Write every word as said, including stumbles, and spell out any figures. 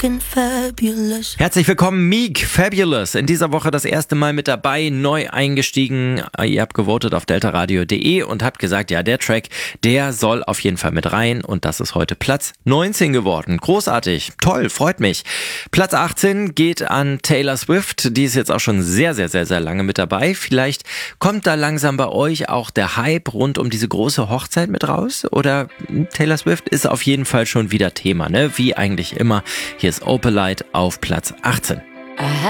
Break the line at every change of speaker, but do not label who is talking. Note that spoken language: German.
fucking fabulous.
Herzlich willkommen, Meek Fabulous. In dieser Woche das erste Mal mit dabei, neu eingestiegen. Ihr habt gewotet auf delta radio punkt de und habt gesagt, ja, der Track, der soll auf jeden Fall mit rein. Und das ist heute Platz neunzehn geworden. Großartig, toll, freut mich. Platz achtzehn geht an Taylor Swift. Die ist jetzt auch schon sehr, sehr, sehr, sehr lange mit dabei. Vielleicht kommt da langsam bei euch auch der Hype rund um diese große Hochzeit mit raus? Oder Taylor Swift ist auf jeden Fall schon wieder Thema, ne? Wie eigentlich immer. Hier ist Opalite auf Platz achtzehn.
I